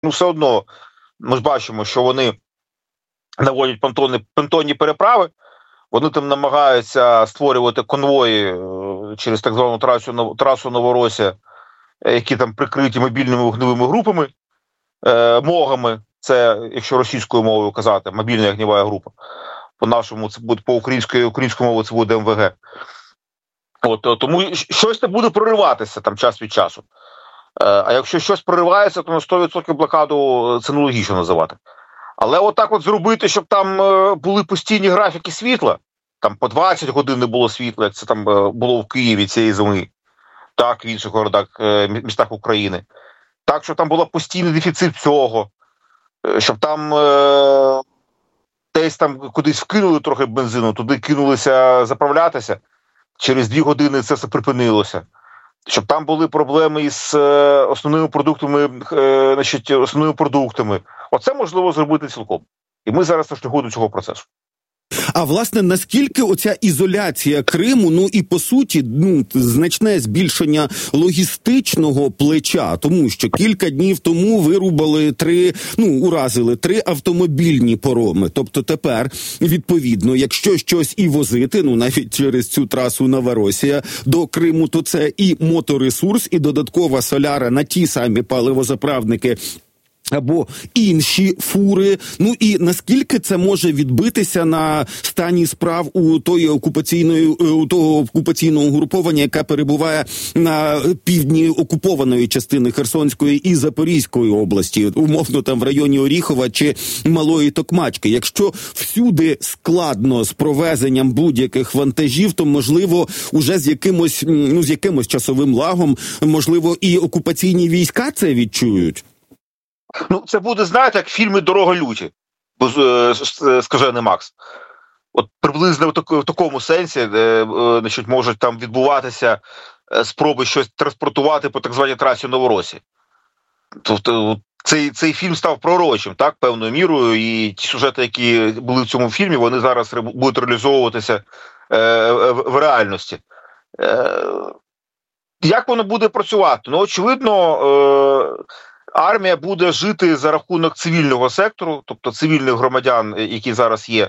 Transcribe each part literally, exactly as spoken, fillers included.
Ну, все одно, ми ж бачимо, що вони наводять понтонні, понтонні переправи, вони там намагаються створювати конвої через так звану трасу, трасу Новоросія, які там прикриті мобільними вогневими групами, е, МОГами, це, якщо російською мовою казати, мобільна огнєва група. По-нашому це буде, по українською, українською мовою це буде МВГ. От, тому щось не буде прориватися там час від часу. Е, а якщо щось проривається, то на сто відсотків блокаду це нелогічно називати. Але отак от зробити, щоб там е, були постійні графіки світла, там по двадцять годин не було світла, як це там було в Києві цієї зими, так, в інших городах, містах України. Так, щоб там був постійний дефіцит цього, щоб там е, десь там кудись вкинули трохи бензину, туди кинулися заправлятися, через дві години це все припинилося. Щоб там були проблеми із е, основними продуктами, е, значить, основними продуктами. Оце можливо зробити цілком. І ми зараз на шляху до цього процесу. А, власне, наскільки оця ізоляція Криму, ну і, по суті, ну, значне збільшення логістичного плеча, тому що кілька днів тому вирубали три, ну, уразили три автомобільні пароми. Тобто тепер, відповідно, якщо щось і возити, ну, навіть через цю трасу Новоросія до Криму, то це і моторесурс, і додаткова соляра на ті самі паливозаправники, або інші фури. Ну і наскільки це може відбитися на стані справ у тої окупаційної, у того окупаційного угруповання, яке перебуває на півдні окупованої частини Херсонської і Запорізької області, умовно там в районі Оріхова чи Малої Токмачки. Якщо всюди складно з провезенням будь-яких вантажів, то, можливо, уже з якимось, ну, з якимось часовим лагом, можливо, і окупаційні війська це відчують? Ну, це буде, знаєте, як фільми «Дорога люті», скажений Макс. От приблизно в, так, в такому сенсі, де, значить, можуть там відбуватися спроби щось транспортувати по так званій трасі Новоросії. Тобто цей, цей фільм став пророчим, так, певною мірою, і ті сюжети, які були в цьому фільмі, вони зараз будуть реалізовуватися е, в, в реальності. Е, як воно буде працювати? Ну, очевидно, е, армія буде жити за рахунок цивільного сектору, тобто цивільних громадян, які зараз є,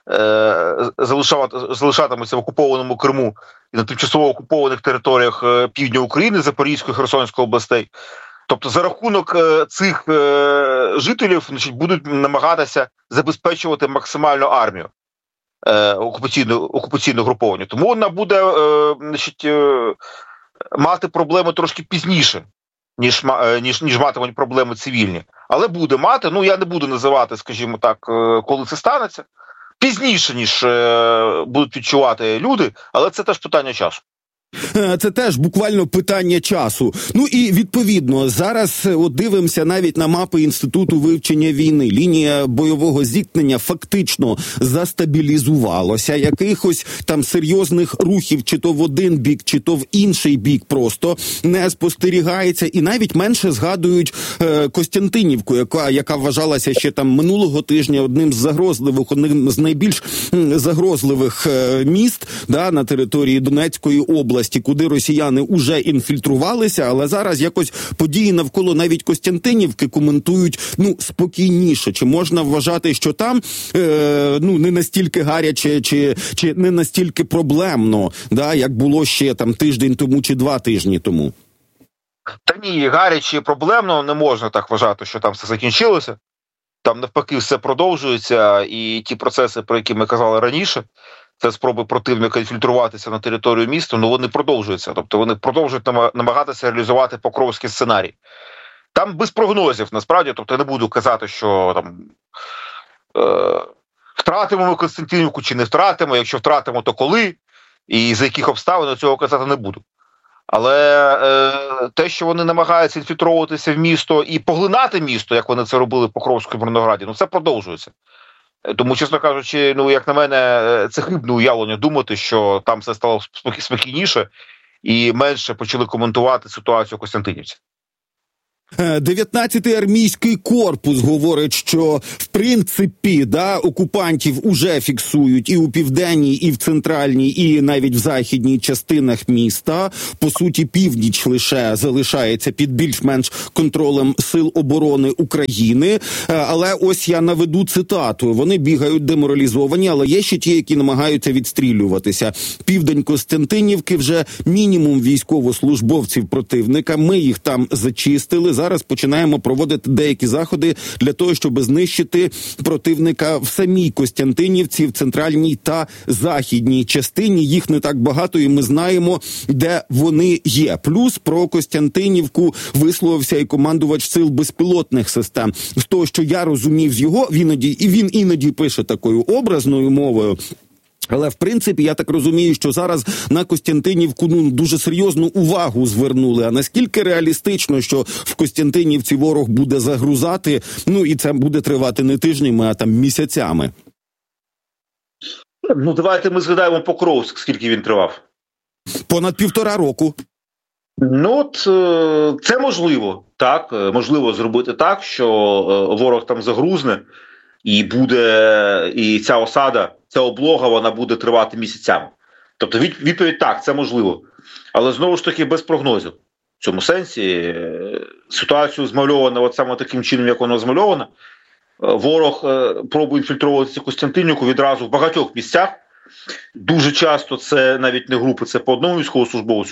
залишатимуться в окупованому Криму і на тимчасово окупованих територіях півдня України, Запорізької, Херсонської областей. Тобто за рахунок цих жителів, значить, будуть намагатися забезпечувати максимально армію окупаційного окупаційного груповання. Тому вона буде, значить, мати проблеми трошки пізніше, ніж, ніж, ніж матимуть проблеми цивільні. Але буде мати, ну я не буду називати, скажімо так, коли це станеться, пізніше, ніж е, будуть відчувати люди, але це теж питання часу. Це теж буквально питання часу. Ну і, відповідно, зараз от дивимося навіть на мапи Інституту вивчення війни. Лінія бойового зіткнення фактично застабілізувалася. Якихось там серйозних рухів чи то в один бік, чи то в інший бік просто не спостерігається. І навіть менше згадують е, Костянтинівку, яка, яка вважалася ще там минулого тижня одним з загрозливих, одним з найбільш загрозливих е, міст, да, на території Донецької області, куди росіяни уже інфільтрувалися, але зараз якось події навколо навіть Костянтинівки коментують, ну, спокійніше. Чи можна вважати, що там, е, ну, не настільки гаряче, чи, чи не настільки проблемно, да, як було ще там тиждень тому чи два тижні тому? Та ні, гаряче і проблемно, не можна так вважати, що там все закінчилося. Там навпаки все продовжується, і ті процеси, про які ми казали раніше, це спроби противника інфільтруватися на територію міста, ну вони продовжуються. Тобто вони продовжують намагатися реалізувати покровський сценарій. Там без прогнозів, насправді, тобто я не буду казати, що там е, втратимо ми Костянтинівку чи не втратимо, якщо втратимо, то коли, і за яких обставин, цього казати не буду. Але е, те, що вони намагаються інфільтруватися в місто і поглинати місто, як вони це робили в Покровську і Мирнограді, ну це продовжується. Тому, чесно кажучи, ну, як на мене, це хибне уявлення думати, що там все стало спокійніше і менше почали коментувати ситуацію в Костянтинівці. дев'ятнадцятий армійський корпус говорить, що в принципі да, окупантів уже фіксують і у південній, і в центральній, і навіть в західній частинах міста. По суті, північ лише залишається під більш-менш контролем Сил оборони України. Але ось я наведу цитату. Вони бігають деморалізовані, але є ще ті, які намагаються відстрілюватися. Південь Костянтинівки вже мінімум військовослужбовців противника. Ми їх там зачистили. Зараз починаємо проводити деякі заходи для того, щоб знищити противника в самій Костянтинівці, в центральній та західній частині. Їх не так багато, і ми знаємо, де вони є. Плюс про Костянтинівку висловився і командувач сил безпілотних систем. З того, що я розумів з його, він іноді, і він іноді пише такою образною мовою. Але, в принципі, я так розумію, що зараз на Костянтинівку ну, дуже серйозну увагу звернули. А наскільки реалістично, що в Костянтинівці ворог буде загрузати, ну і це буде тривати не тижнями, а там місяцями? Ну, давайте ми згадаємо Покровськ, скільки він тривав. Понад півтора року. Ну, от, це можливо, так, можливо зробити так, що ворог там загрузне, і буде, і ця осада, ця облога, вона буде тривати місяцями. Тобто відповідь так, це можливо. Але знову ж таки без прогнозів. В цьому сенсі ситуацію змальовано от саме таким чином, як вона змальована. Ворог пробує інфільтруватися Костянтинівку відразу в багатьох місцях. Дуже часто це навіть не групи, це по одному військовослужбовцю.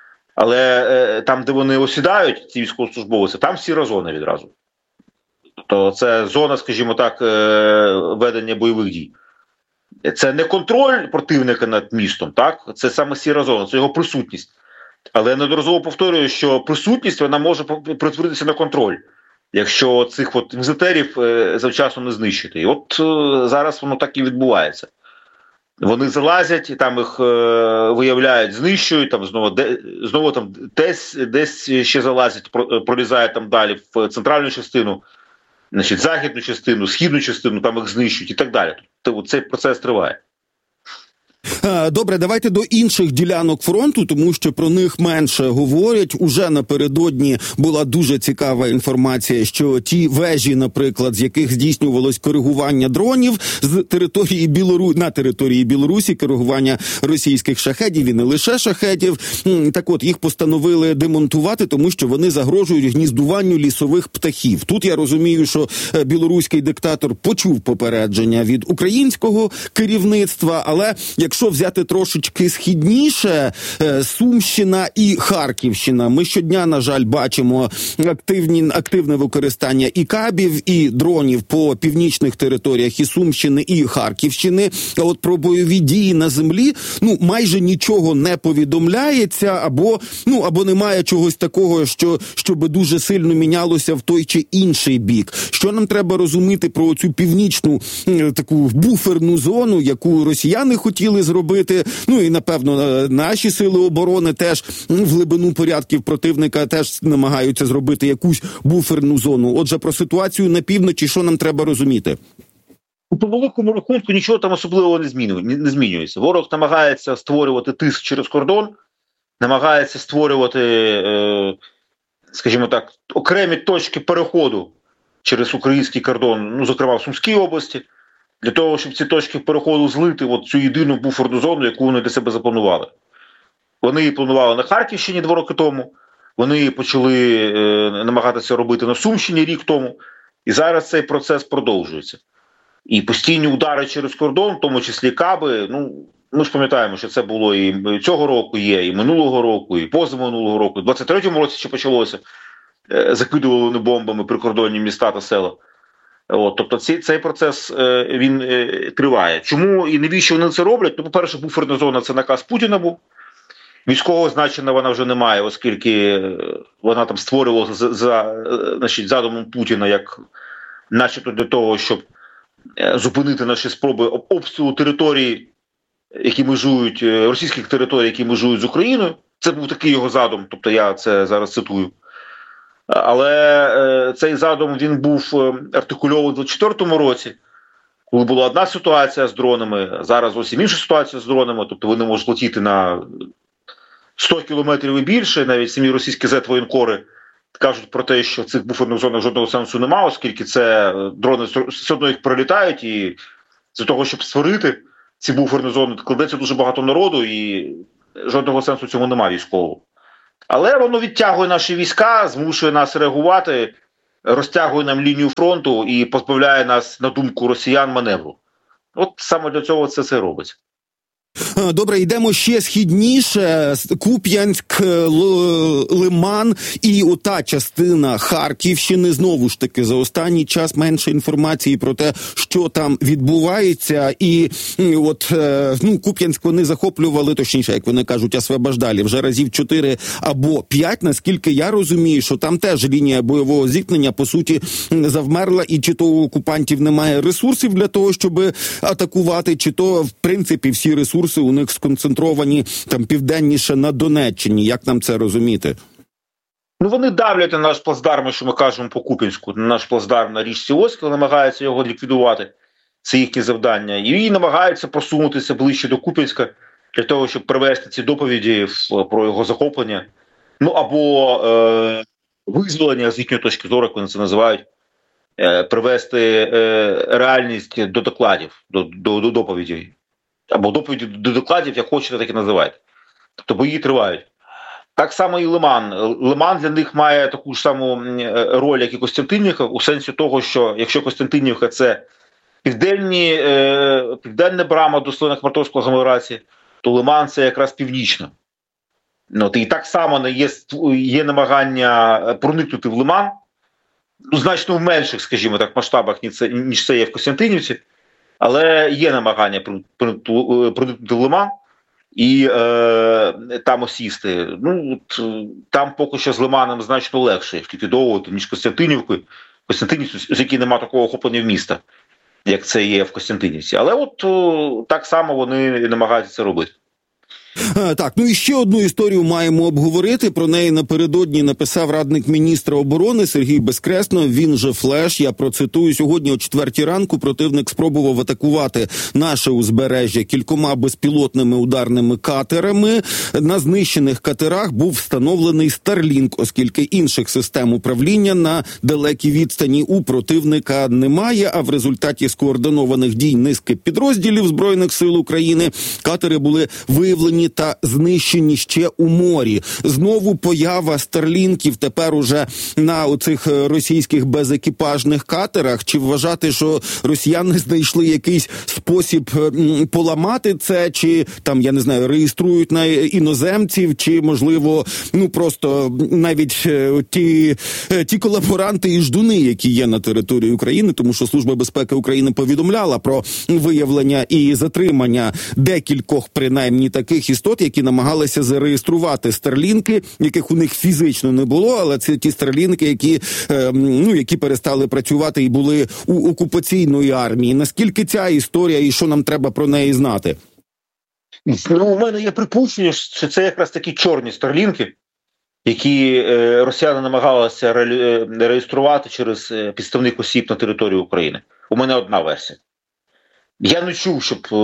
Але там, де вони осідають, ці військовослужбовці, там сіра зона відразу. Тобто це зона, скажімо так, ведення бойових дій. Це не контроль противника над містом, так? Це саме сіра зона, це його присутність. Але я неодноразово повторюю, що присутність вона може перетворитися на контроль, якщо цих от візитерів завчасно не знищити. І от зараз воно так і відбувається. Вони залазять, і там їх виявляють, знищують, там знову, де, знову там десь, десь ще залазять, пролізають там далі в центральну частину, значить, західну частину, східну частину, там їх знищують і так далі. Тобто цей процес триває. Добре, давайте до інших ділянок фронту, тому що про них менше говорять. Уже напередодні була дуже цікава інформація, що ті вежі, наприклад, з яких здійснювалось коригування дронів з території Білору... на території Білорусі, коригування російських шахедів і не лише шахедів, так от, їх постановили демонтувати, тому що вони загрожують гніздуванню лісових птахів. Тут я розумію, що білоруський диктатор почув попередження від українського керівництва, але якщо взяти трошечки східніше, Сумщина і Харківщина. Ми щодня, на жаль, бачимо активні, активне використання і кабів, і дронів по північних територіях і Сумщини, і Харківщини. А от про бойові дії на землі, ну, майже нічого не повідомляється, або, ну, або немає чогось такого, що, щоб дуже сильно мінялося в той чи інший бік. Що нам треба розуміти про цю північну таку буферну зону, яку росіяни хотіли зробити, ну і, напевно, наші сили оборони теж в глибину порядків противника теж намагаються зробити якусь буферну зону. Отже, про ситуацію на півночі, що нам треба розуміти? По великому рахунку нічого там особливого не змінює, не змінюється. Ворог намагається створювати тиск через кордон, намагається створювати, е, скажімо так, окремі точки переходу через український кордон, ну, зокрема в Сумській області, для того, щоб ці точки переходу злити от цю єдину буферну зону, яку вони для себе запланували. Вони її планували на Харківщині два роки тому, вони почали е, намагатися робити на Сумщині рік тому, і зараз цей процес продовжується. І постійні удари через кордон, в тому числі каби, ну, ми ж пам'ятаємо, що це було і цього року є, і минулого року, і позаминулого року, і в двадцять третьому році ще почалося, е, закидували вони бомбами прикордонні міста та села. От, тобто цей, цей процес е, він е, триває. Чому і навіщо вони це роблять? Ну, по-перше, буферна зона – це наказ Путіна був. Військового значення вона вже не має, оскільки вона там створювалася за, за значить, задумом Путіна, як начебто для того, щоб зупинити наші спроби обстрілу територій, які межують, російських територій, які межують з Україною. Це був такий його задум, тобто я це зараз цитую. Але е, цей задум він був артикульований у двадцять четвертому році, коли була одна ситуація з дронами, зараз зовсім інша ситуація з дронами, тобто вони можуть летіти на сто кілометрів і більше, навіть самі російські зет-воєнкори кажуть про те, що в цих буферних зонах жодного сенсу немає, оскільки це дрони все одно їх прилітають, і для того, щоб створити ці буферні зони, кладеться дуже багато народу, і жодного сенсу в цьому немає військового. Але воно відтягує наші війська, змушує нас реагувати, розтягує нам лінію фронту і позбавляє нас, на думку росіян, маневру. От саме для цього це це робиться. Добре, йдемо ще східніше. Куп'янськ, Лиман і ота частина Харківщини. Знову ж таки, за останній час менше інформації про те, що там відбувається. І от, ну, Куп'янськ вони захоплювали, точніше, як вони кажуть, освобождали вже разів чотири або п'ять. Наскільки я розумію, що там теж лінія бойового зіткнення, по суті, завмерла, і чи то у окупантів немає ресурсів для того, щоб атакувати, чи то, в принципі, всі ресурси у них сконцентровані там південніше на Донеччині. Як нам це розуміти? Ну, вони давлять на наш плацдарм, що ми кажемо по Куп'янську, на наш плацдарм на річці Оскіл, намагаються його ліквідувати. Це їхнє завдання. І намагаються просунутися ближче до Куп'янська для того, щоб привести ці доповіді про його захоплення. Ну, або е, визволення, з їхньої точки зору, як вони це називають, е, привести е, реальність до докладів, до, до, до доповідей. Або доповіді до докладів, як хочете, так і називайте. Тобто бої тривають. Так само і Лиман. Лиман для них має таку ж саму роль, як і Костянтинівка, у сенсі того, що якщо Костянтинівка – це південні, е, південна брама до Селено-Краматорської агломерації, то Лиман – це якраз північна. Ну, і так само є, є намагання проникнути в Лиман, ну, значно в менших, скажімо так, масштабах, ніж це, ніж це є в Костянтинівці. Але є намагання проникнути в Лиман і е, там осісти. Ну, от, там поки що з Лиманом значно легше ліквідовувати, ніж Костянтинівкою. Костянтинівці, з якій немає такого охоплення в міста, як це є в Костянтинівці. Але от о, так само вони намагаються це робити. Так, ну і ще одну історію маємо обговорити. Про неї напередодні написав радник міністра оборони Сергій Безкреснов. Він же Флеш. Я процитую: сьогодні о четвертій ранку противник спробував атакувати наше узбережжя кількома безпілотними ударними катерами. На знищених катерах був встановлений Starlink, оскільки інших систем управління на далекій відстані у противника немає, а в результаті скоординованих дій низки підрозділів Збройних сил України катери були виявлені та знищені ще у морі. Знову поява старлінків тепер уже на оцих російських безекіпажних катерах. Чи вважати, що росіяни знайшли якийсь спосіб поламати це, чи там, я не знаю, реєструють на іноземців, чи, можливо, ну просто навіть ті, ті колаборанти і ждуни, які є на території України, тому що Служба безпеки України повідомляла про виявлення і затримання декількох, принаймні, таких істот, які намагалися зареєструвати старлінки, яких у них фізично не було, але це ті старлінки, які, е, ну, які перестали працювати і були у окупаційної армії. Наскільки ця історія і що нам треба про неї знати? Ну, у мене є припущення, що це якраз такі чорні старлінки, які е, росіяни намагалися ре, реєструвати через підставних осіб на території України. У мене одна версія. Я не чув, щоб е,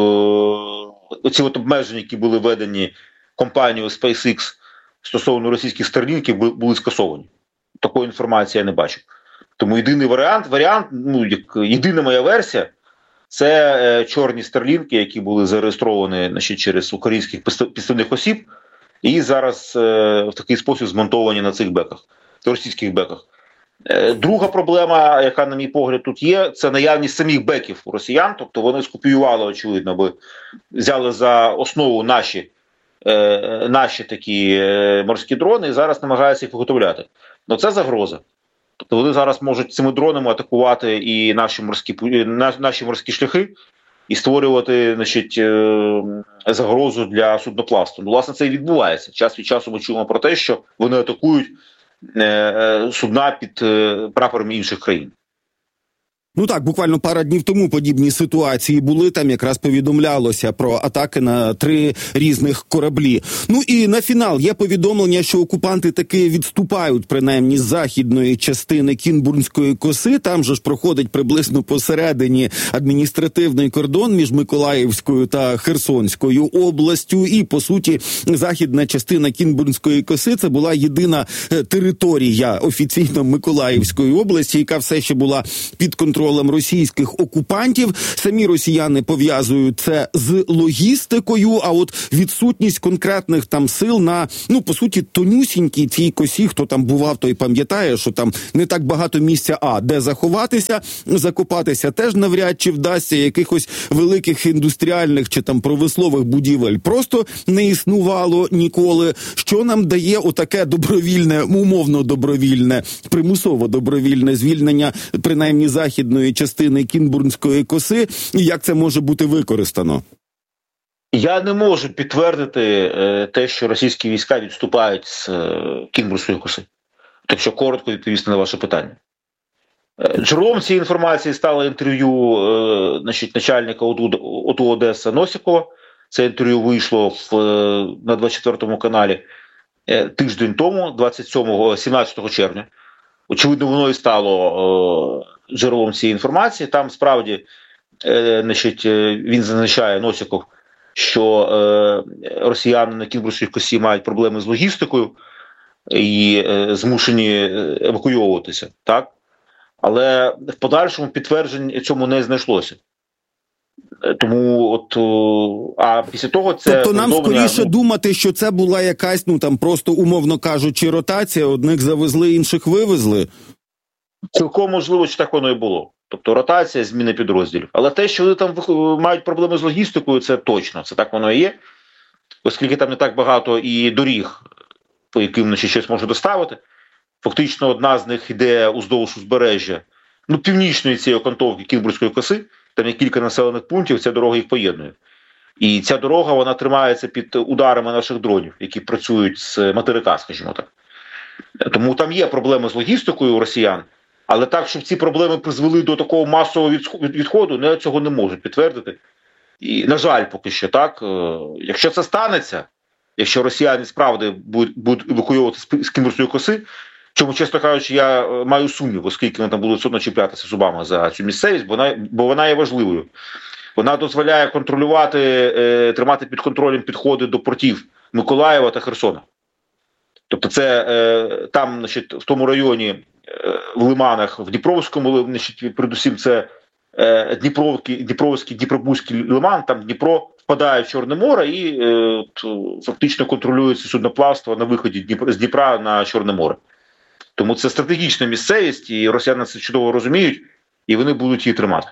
оці от обмеження, які були введені компанією SpaceX стосовно російських старлінків, були скасовані. Такої інформації я не бачу. Тому єдиний варіант, варіант, ну, як єдина моя версія, це е, чорні старлінки, які були зареєстровані, значить, через українських підставних осіб, і зараз е, в такий спосіб змонтовані на цих беках, російських беках. Е, друга проблема, яка, на мій погляд, тут є, це наявність самих беків у росіян, тобто вони скопіювали, очевидно, бо взяли за основу наші, е, наші такі е, морські дрони і зараз намагаються їх виготовляти. Ну це загроза. Тобто вони зараз можуть цими дронами атакувати і наші морські, наші морські шляхи, і створювати, значить, загрозу для судноплавства. Ну, власне, це і відбувається. Час від часу ми чуємо про те, що вони атакують судна під прапорами інших країн. Ну так, буквально пара днів тому подібні ситуації були, там якраз повідомлялося про атаки на три різних кораблі. Ну і на фінал є повідомлення, що окупанти таки відступають, принаймні, з західної частини Кінбурнської коси, там же ж проходить приблизно посередині адміністративний кордон між Миколаївською та Херсонською областю, і, по суті, західна частина Кінбурнської коси – це була єдина територія офіційно Миколаївської області, яка все ще була під контролем російських окупантів. Самі росіяни пов'язують це з логістикою, а от відсутність конкретних там сил на, ну, по суті, тонюсінькій цій косі, хто там бував, той пам'ятає, що там не так багато місця, а де заховатися, закопатися теж навряд чи вдасться, якихось великих індустріальних чи там промислових будівель просто не існувало ніколи. Що нам дає отаке добровільне, умовно добровільне, примусово добровільне звільнення, принаймні західної частини Кінбурнської коси, і як це може бути використано? Я не можу підтвердити е, те, що російські війська відступають з е, Кінбурнської коси. Так що коротко відповісти на ваше питання. Е, джерелом цієї інформації стало інтерв'ю е, значить, начальника ОТУ Одеса Носікова. Це інтерв'ю вийшло в, е, на двадцять четвертому каналі е, тиждень тому, двадцять сьомого, сімнадцятого червня. Очевидно, воно і стало е, джерелом цієї інформації. Там справді е, значить, він зазначає, Носіков, що е, росіяни на Кінбурнській косі мають проблеми з логістикою і е, змушені евакуйовуватися. Так? Але в подальшому підтверджень цьому не знайшлося. Тому от, а після того це... Тобто нам скоріше думати, що це була якась, ну там просто, умовно кажучи, ротація, одних завезли, інших вивезли? Цілком можливо, що так воно і було. Тобто ротація, зміни підрозділів. Але те, що вони там мають проблеми з логістикою, це точно, це так воно і є. Оскільки там не так багато і доріг, по яким вони ще щось можуть доставити. Фактично одна з них йде уздовж узбережжя, ну, північної цієї окантовки Кінбурнської коси. Там є кілька населених пунктів, ця дорога їх поєднує. І ця дорога, вона тримається під ударами наших дронів, які працюють з материка, скажімо так. Тому там є проблеми з логістикою у росіян, але так, щоб ці проблеми призвели до такого масового відходу, ну, я цього не можу підтвердити. І, на жаль, поки що так. Якщо це станеться, якщо росіяни справді будуть, будуть евакуювати з Кінбурнської коси, чому, чесно кажучи, я маю сумнів, оскільки вони там будуть все одно чіплятися зубами за цю місцевість, бо вона, бо вона є важливою. Вона дозволяє контролювати, е, тримати під контролем підходи до портів Миколаєва та Херсона. Тобто це е, там, значить, в тому районі, е, в Лиманах, в Дніпровському, значить, передусім це е, Дніпровський, Дніпровський, Дніпробузький лиман, там Дніпро впадає в Чорне море і е, фактично контролюється судноплавство на виході Дніпра, з Дніпра на Чорне море. Тому це стратегічна місцевість, і росіяни це чудово розуміють, і вони будуть її тримати.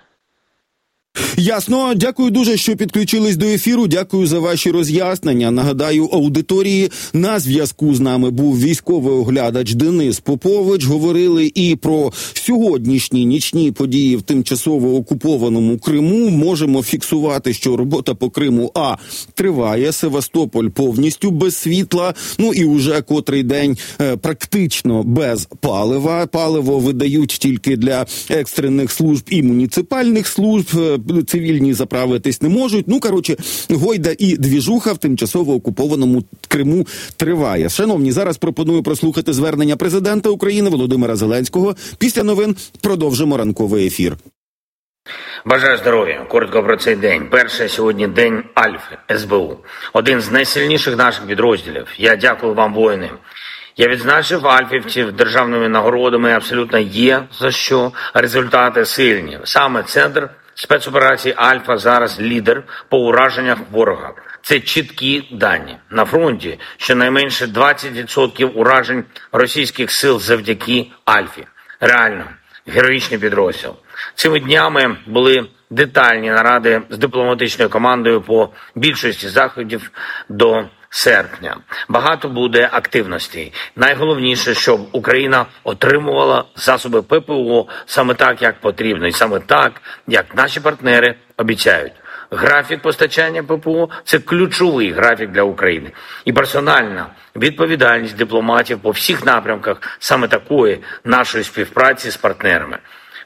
Ясно. Дякую дуже, що підключились до ефіру. Дякую за ваші роз'яснення. Нагадаю аудиторії, на зв'язку з нами був військовий оглядач Денис Попович. Говорили і про сьогоднішні нічні події в тимчасово окупованому Криму. Можемо фіксувати, що робота по Криму а триває. Севастополь повністю без світла. Ну і уже котрий день е, практично без палива. Паливо видають тільки для екстрених служб і муніципальних служб. Цивільні заправитись не можуть. Ну, коротше, гойда і двіжуха в тимчасово окупованому Криму триває. Шановні, зараз пропоную прослухати звернення президента України Володимира Зеленського. Після новин продовжимо ранковий ефір. Бажаю здоров'я. Коротко про цей день. Перший сьогодні день Альфи, ес бе у. Один з найсильніших наших підрозділів. Я дякую вам, воїни. Я відзначив альфівців державними нагородами. Абсолютно є за що. Результати сильні. Саме центр спецоперації «Альфа» зараз лідер по ураженнях ворога. Це чіткі дані. На фронті щонайменше двадцять відсотків уражень російських сил завдяки «Альфі». Реально, героїчний підрозділ. Цими днями були детальні наради з дипломатичною командою по більшості заходів до серпня. Багато буде активностей. Найголовніше, щоб Україна отримувала засоби пе пе о саме так, як потрібно. І саме так, як наші партнери обіцяють. Графік постачання пе пе о – це ключовий графік для України. І персональна відповідальність дипломатів по всіх напрямках саме такої нашої співпраці з партнерами.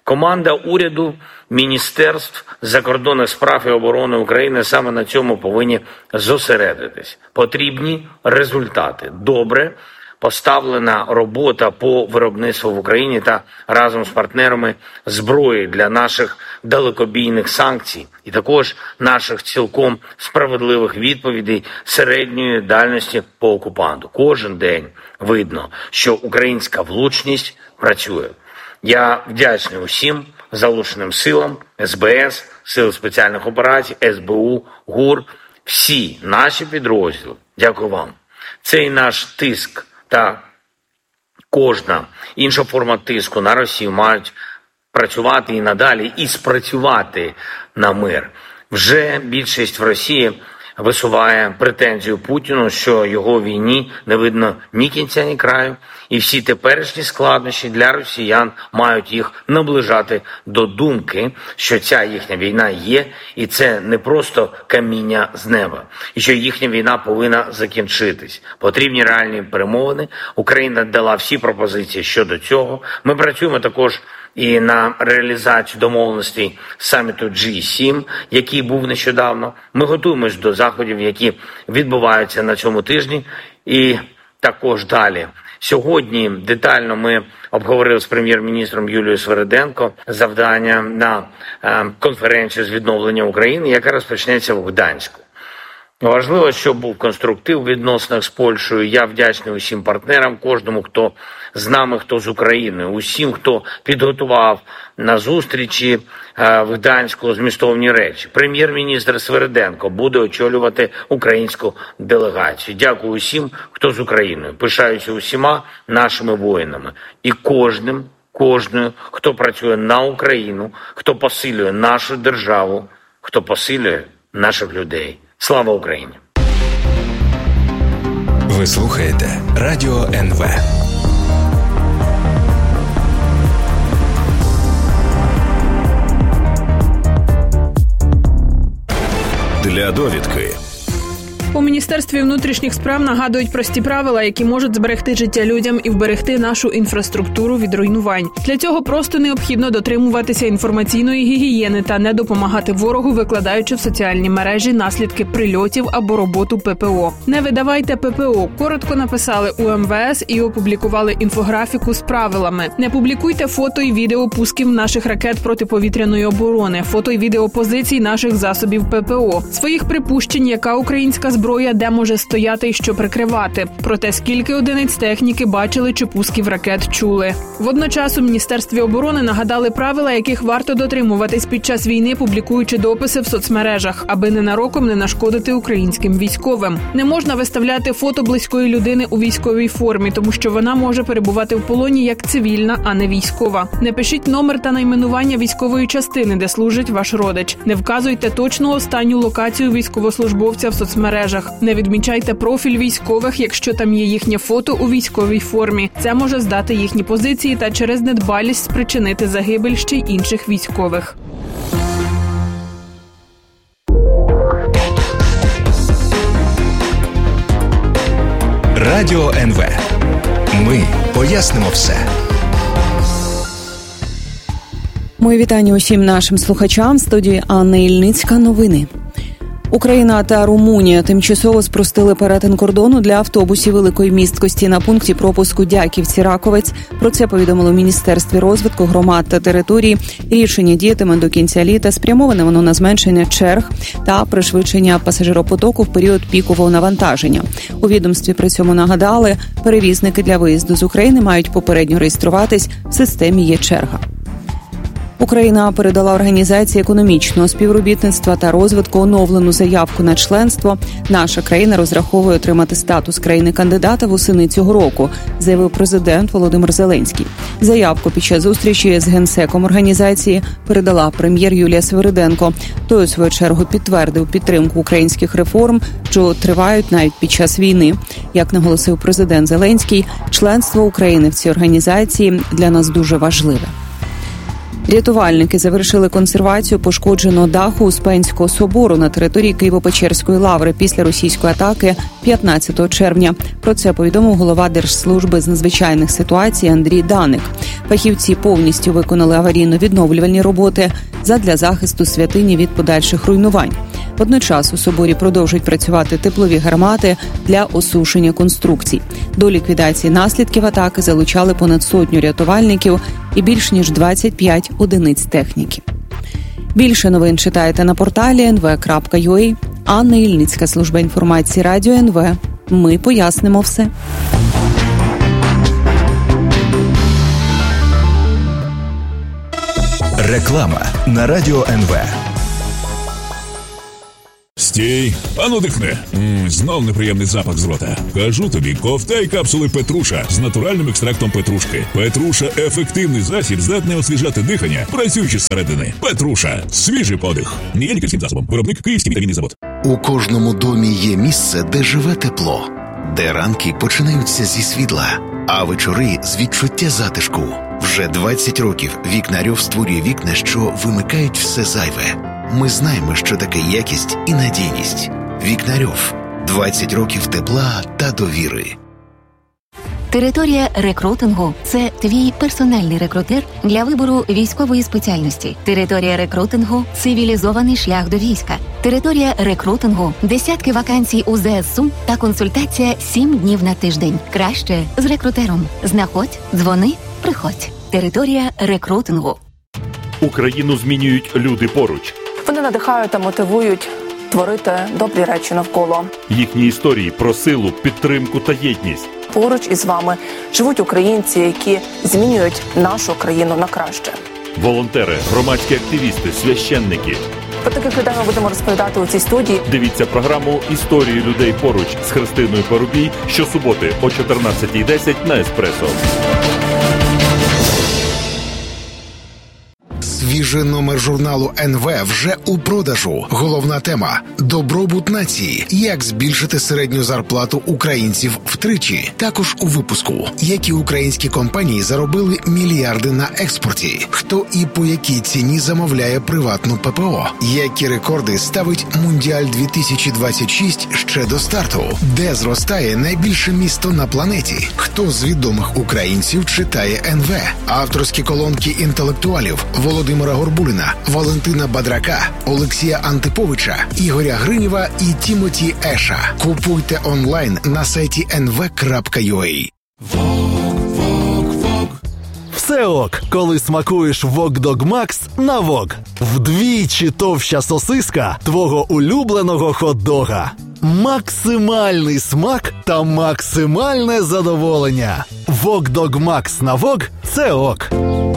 Команда уряду, міністерств закордонних справ і оборони України саме на цьому повинні зосередитись. Потрібні результати. Добре поставлена робота по виробництву в Україні та разом з партнерами зброї для наших далекобійних санкцій і також наших цілком справедливих відповідей середньої дальності по окупанту. Кожен день видно, що українська влучність працює. Я вдячний усім залученим силам, ес бе ес, Сил спеціальних операцій, ес бе у, ГУР, всі наші підрозділи. Дякую вам. Цей наш тиск та кожна інша форма тиску на Росію мають працювати і надалі, і спрацювати на мир. Вже більшість в Росії висуває претензію Путіну, що його війні не видно ні кінця, ні краю, і всі теперішні складнощі для росіян мають їх наближати до думки, що ця їхня війна є, і це не просто каміння з неба, і що їхня війна повинна закінчитись. Потрібні реальні перемовини. Україна дала всі пропозиції щодо цього. Ми працюємо також і на реалізацію домовленостей саміту джі сім, який був нещодавно. Ми готуємось до заходів, які відбуваються на цьому тижні, і також далі. Сьогодні детально ми обговорили з прем'єр-міністром Юлією Свериденко завдання на е, конференцію з відновлення України, яка розпочнеться в Гданську. Важливо, щоб був конструктив у відносинах з Польщею. Я вдячний усім партнерам, кожному, хто з нами, хто з Україною, усім, хто підготував на зустрічі е, в Гданську змістовні речі. Прем'єр-міністр Свериденко буде очолювати українську делегацію. Дякую усім, хто з Україною. Пишаюся усіма нашими воїнами. І кожним, кожною, хто працює на Україну, хто посилює нашу державу, хто посилює наших людей. Слава Україні! Ви слухаєте Радіо ен ве. Для довідки. У Міністерстві внутрішніх справ нагадують прості правила, які можуть зберегти життя людям і вберегти нашу інфраструктуру від руйнувань. Для цього просто необхідно дотримуватися інформаційної гігієни та не допомагати ворогу, викладаючи в соціальні мережі наслідки прильотів або роботу пе пе о. Не видавайте пе пе о. Коротко написали у ем ве ес і опублікували інфографіку з правилами. Не публікуйте фото і відео пусків наших ракет протиповітряної оборони, фото і відео позицій наших засобів пе пе о, своїх припущень, яка українська зброя зброя, де може стояти і що прикривати. Про те, скільки одиниць техніки бачили чи пусків ракет чули. Водночас у Міністерстві оборони нагадали правила, яких варто дотримуватись під час війни, публікуючи дописи в соцмережах, аби ненароком не нашкодити українським військовим. Не можна виставляти фото близької людини у військовій формі, тому що вона може перебувати в полоні як цивільна, а не військова. Не пишіть номер та найменування військової частини, де служить ваш родич. Не вказуйте точну останню локацію військовослужбовця в соцмережах. Не відмічайте профіль військових, якщо там є їхнє фото у військовій формі. Це може здати їхні позиції та через недбалість спричинити загибель ще й інших військових. Радіо ен ве. Ми пояснимо все. Мої вітання усім нашим слухачам. В студії Анна Ільницька. Новини. Україна та Румунія тимчасово спростили перетин кордону для автобусів великої місткості на пункті пропуску Дяківці-Раковець. Про це повідомило в Міністерстві розвитку громад та територій. Рішення діятиме до кінця літа. Спрямоване воно на зменшення черг та пришвидшення пасажиропотоку в період пікового навантаження. У відомстві при цьому нагадали, перевізники для виїзду з України мають попередньо реєструватись в системі «Є черга». Україна передала Організації економічного співробітництва та розвитку оновлену заявку на членство. Наша країна розраховує отримати статус країни-кандидата восени цього року, заявив президент Володимир Зеленський. Заявку під час зустрічі з генсеком організації передала прем'єр Юлія Свериденко. Той, у свою чергу, підтвердив підтримку українських реформ, що тривають навіть під час війни. Як наголосив президент Зеленський, членство України в цій організації для нас дуже важливе. Рятувальники завершили консервацію пошкодженого даху Успенського собору на території Києво-Печерської лаври після російської атаки п'ятнадцятого червня. Про це повідомив голова Держслужби з надзвичайних ситуацій Андрій Даник. Фахівці повністю виконали аварійно-відновлювальні роботи задля захисту святині від подальших руйнувань. Водночас у соборі продовжують працювати теплові гармати для осушення конструкцій. До ліквідації наслідків атаки залучали понад сотню рятувальників і більш ніж двадцять п'ять одиниць техніки. Більше новин читайте на порталі ен ве крапка ю а. Анна Ільницька, служба інформації Радіо ен ве. Ми пояснимо все. Реклама на Радіо ен ве. Стій, ану дихни. Ммм, знов неприємний запах з рота. Кажу тобі, ковтай капсули Петруша з натуральним екстрактом петрушки. Петруша – ефективний засіб, здатний освіжати дихання, працюючи зсередини. Петруша – свіжий подих. Не є лікарським засобом. Виробник Київський вітамінний завод. У кожному домі є місце, де живе тепло. Де ранки починаються зі світла, а вечори з відчуття затишку. Вже двадцять років Вікнарьов створює вікна, що вимикають все зайве. Ми знаємо, що таке якість і надійність. Вікнарьов. двадцять років тепла та довіри. Територія рекрутингу – це твій персональний рекрутер для вибору військової спеціальності. Територія рекрутингу – цивілізований шлях до війська. Територія рекрутингу – десятки вакансій у зе ес у та консультація сім днів на тиждень. Краще з рекрутером. Знаходь, дзвони, приходь. Територія рекрутингу. Україну змінюють люди поруч. Вони надихають та мотивують творити добрі речі навколо. Їхні історії про силу, підтримку та єдність. Поруч із вами живуть українці, які змінюють нашу країну на краще. Волонтери, громадські активісти, священники. Про таких людей ми будемо розповідати у цій студії. Дивіться програму «Історії людей поруч» з Христиною Парубій щосуботи о чотирнадцятій десять на Еспресо. Свіжий номер журналу ен ве вже у продажу. Головна тема – добробут нації. Як збільшити середню зарплату українців втричі. Також у випуску. Які українські компанії заробили мільярди на експорті. Хто і по якій ціні замовляє приватну пе пе о. Які рекорди ставить Мундіаль дві тисячі двадцять шість ще до старту. Де зростає найбільше місто на планеті. Хто з відомих українців читає ен ве. Авторські колонки інтелектуалів Володимира Горбуліна, Валентина Бадрака, Олексія Антиповича, Ігоря Гринєва і Тімоті Еша. Купуйте онлайн на сайті ен ве крапка ю а. Все ок, коли смакуєш Вок Дог Макс на Вок. Вдвічі товща сосиска твого улюбленого хот-дога. Максимальний смак та максимальне задоволення. Вок Дог Макс на Вок – це ок.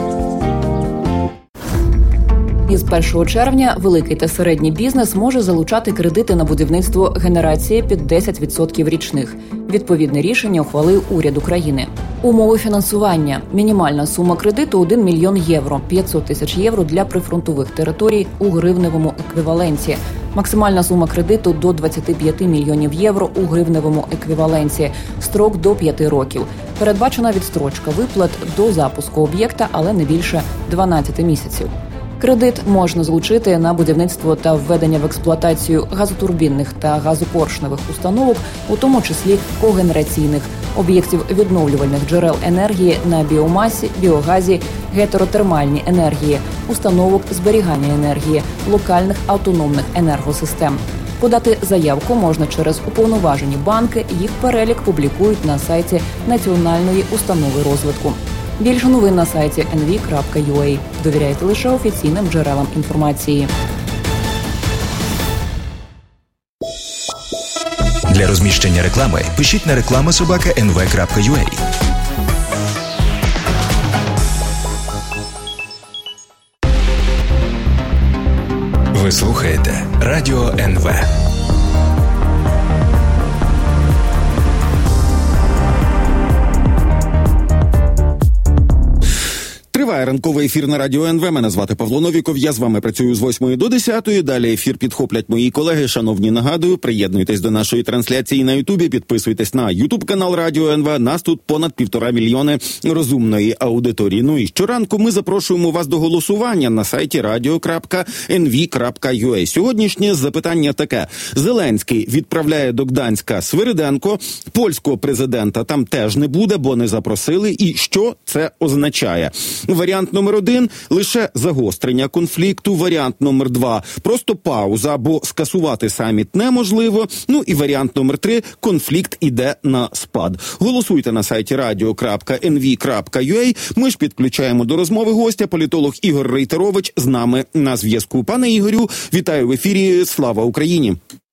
Із першого червня великий та середній бізнес може залучати кредити на будівництво генерації під десять відсотків річних. Відповідне рішення ухвалив уряд України. Умови фінансування. Мінімальна сума кредиту – один мільйон євро, п'ятсот тисяч євро для прифронтових територій у гривневому еквіваленті. Максимальна сума кредиту – до двадцять п'ять мільйонів євро у гривневому еквіваленті. Строк – до п'яти років. Передбачена відстрочка виплат до запуску об'єкта, але не більше дванадцяти місяців. Кредит можна залучити на будівництво та введення в експлуатацію газотурбінних та газопоршневих установок, у тому числі когенераційних, об'єктів відновлювальних джерел енергії на біомасі, біогазі, гетеротермальній енергії, установок зберігання енергії, локальних автономних енергосистем. Подати заявку можна через уповноважені банки, їх перелік публікують на сайті Національної установи розвитку. Більше новин на сайті ен ве крапка ю а. Довіряйте лише офіційним джерелам інформації. Для розміщення реклами пишіть на реклама собака ен ве крапка ю а. Ви слухаєте Радіо ен ве. Триває ранковий ефір на Радіо ен ве. Мене звати Павло Новіков. Я з вами працюю з восьмої до десятої. Далі ефір підхоплять мої колеги. Шановні, нагадую, приєднуйтесь до нашої трансляції на Ютубі, підписуйтесь на Ютуб-канал Радіо ен ве. Нас тут понад півтора мільйони розумної аудиторії. Ну і щоранку ми запрошуємо вас до голосування на сайті радіо крапка ен ві крапка ю а. Сьогоднішнє запитання таке. Зеленський відправляє до Гданська Свириденко. Польського президента там теж не буде, бо не запросили. І що це означає? Варіант номер один – лише загострення конфлікту. Варіант номер два – просто пауза, бо скасувати саміт неможливо. Ну і варіант номер три – конфлікт іде на спад. Голосуйте на сайті радіо крапка ен ві крапка ю а. Ми ж підключаємо до розмови гостя, політолог Ігор Рейтерович з нами на зв'язку. Пане Ігорю, вітаю в ефірі. Слава Україні!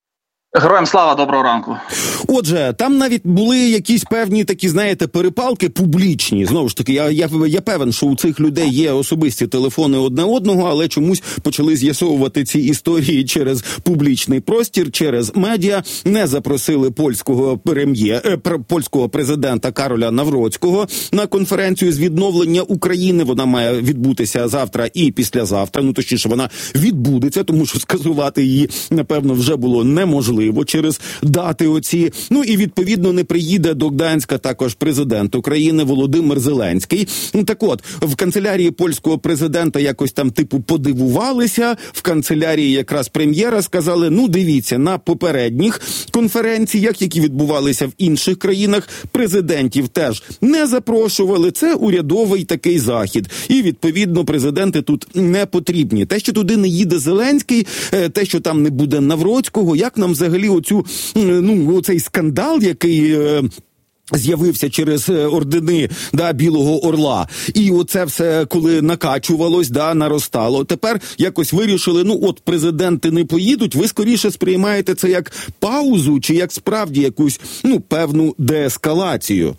Героям слава, доброго ранку. Отже, там навіть були якісь певні такі, знаєте, перепалки публічні. Знову ж таки, я, я, я певен, що у цих людей є особисті телефони одне одного, але чомусь почали з'ясовувати ці історії через публічний простір, через медіа. Не запросили польського прем'єр, польського президента Кароля Навроцького на конференцію з відновлення України. Вона має відбутися завтра і післязавтра. Ну, точніше, вона відбудеться, тому що скасувати її, напевно, вже було неможливо через дати оці. Ну і відповідно не приїде до Гданська також президент України Володимир Зеленський. Так от, в канцелярії польського президента якось там типу подивувалися, в канцелярії якраз прем'єра сказали, ну дивіться, на попередніх конференціях, які відбувалися в інших країнах, президентів теж не запрошували. Це урядовий такий захід. І відповідно президенти тут не потрібні. Те, що туди не їде Зеленський, те, що там не буде Навроцького, як нам взагалі Взагалі оцю, ну, оцей скандал, який е, з'явився через ордени, да, Білого Орла. І оце все, коли накачувалось, да, наростало. Тепер якось вирішили, ну от президенти не поїдуть, ви скоріше сприймаєте це як паузу чи як справді якусь, ну, певну деескалацію?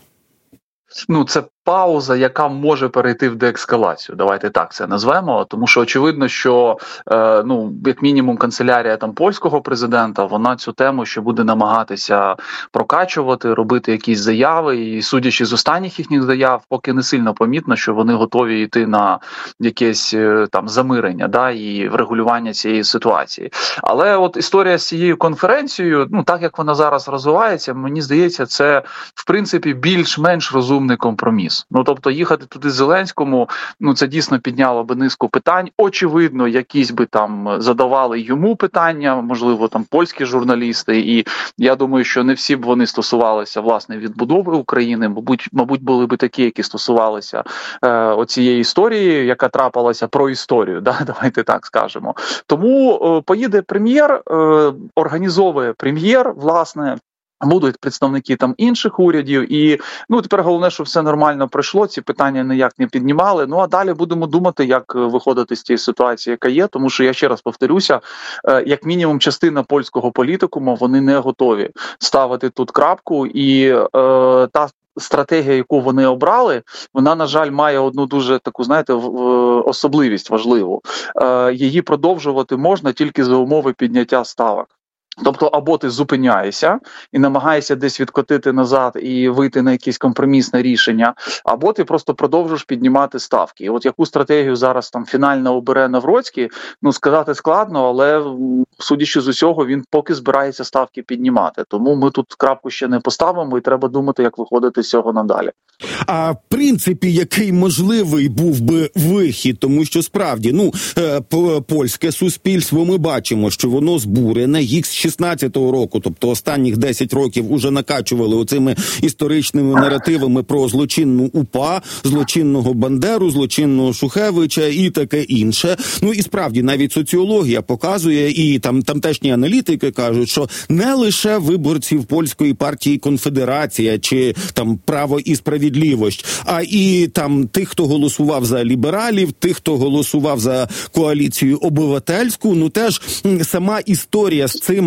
Ну, це пауза, яка може перейти в деескалацію. Давайте так це назвемо, тому що очевидно, що е, ну, як мінімум канцелярія там польського президента, вона цю тему ще буде намагатися прокачувати, робити якісь заяви, і судячи з останніх їхніх заяв, поки не сильно помітно, що вони готові йти на якесь е, там замирення, да, і врегулювання цієї ситуації. Але от історія з цією конференцією, ну так як вона зараз розвивається, мені здається, це в принципі більш-менш розумний компроміс. Ну, тобто їхати туди Зеленському, ну це дійсно підняло би низку питань. Очевидно, якісь би там задавали йому питання, можливо, там польські журналісти, і я думаю, що не всі б вони стосувалися, власне, відбудови України, мабуть, мабуть, були б такі, які стосувалися е, оцієї історії, яка трапилася про історію, да? Давайте так скажемо. Тому е, поїде прем'єр, е, організовує прем'єр, власне, будуть представники там інших урядів, і ну тепер головне, щоб все нормально пройшло, ці питання ніяк не піднімали. Ну а далі будемо думати, як виходити з цієї ситуації, яка є, тому що я ще раз повторюся, як мінімум частина польського політикуму, вони не готові ставити тут крапку, і е, та стратегія, яку вони обрали, вона, на жаль, має одну дуже таку, знаєте, особливість важливу. Е, її продовжувати можна тільки за умови підняття ставок. Тобто або ти зупиняєшся і намагаєшся десь відкотити назад і вийти на якесь компромісне рішення, або ти просто продовжуєш піднімати ставки. І от яку стратегію зараз там фінально обере Навроцький, ну сказати складно, але судячи з усього, він поки збирається ставки піднімати. Тому ми тут крапку ще не поставимо і треба думати, як виходити з цього надалі. А в принципі, який можливий був би вихід, тому що справді, ну, польське суспільство, ми бачимо, що воно збурене, їх з шістнадцятого року, тобто останніх десять років уже накачували оцими історичними наративами про злочинну УПА, злочинного Бандеру, злочинного Шухевича і таке інше. Ну і справді навіть соціологія показує, і там тамтешні аналітики кажуть, що не лише виборців польської партії Конфедерація чи там Право і справедливість, а і там тих, хто голосував за лібералів, тих, хто голосував за коаліцію обивательську, ну теж сама історія з цим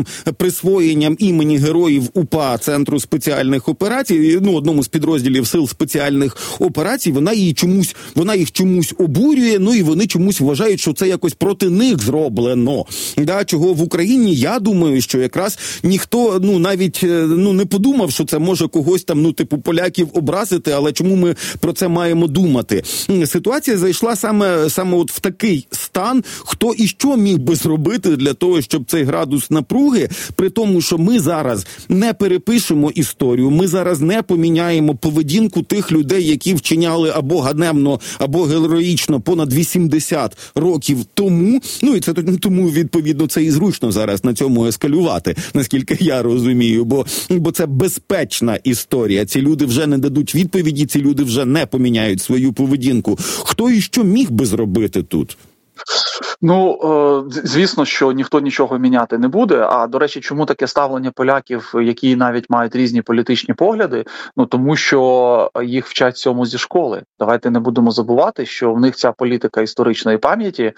присвоєнням імені героїв УПА Центру спеціальних операцій, ну, одному з підрозділів сил спеціальних операцій, вона її чомусь, вона їх чомусь обурює, ну і вони чомусь вважають, що це якось проти них зроблено. Да, чого в Україні, я думаю, що якраз ніхто, ну, навіть, ну, не подумав, що це може когось там, ну, типу, поляків образити, але чому ми про це маємо думати? Ситуація зайшла саме, саме от в такий стан, хто і що міг би зробити для того, щоб цей градус напруги, при тому, що ми зараз не перепишемо історію, ми зараз не поміняємо поведінку тих людей, які вчиняли або ганебно, або героїчно понад вісімдесят років тому. Ну і це тому, відповідно, це і зручно зараз на цьому ескалювати, наскільки я розумію, бо, бо це безпечна історія. Ці люди вже не дадуть відповіді, ці люди вже не поміняють свою поведінку. Хто і що міг би зробити тут? Ну, звісно, що ніхто нічого міняти не буде. А, до речі, чому таке ставлення поляків, які навіть мають різні політичні погляди? Ну, тому що їх вчать цьому зі школи. Давайте не будемо забувати, що в них ця політика історичної пам'яті,